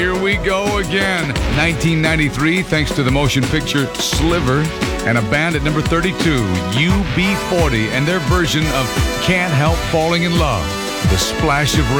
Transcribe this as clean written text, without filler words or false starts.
Here we go again. 1993, thanks to the motion picture Sliver, and a band at number 32, UB40, and their version of Can't Help Falling in Love. The splash of rain.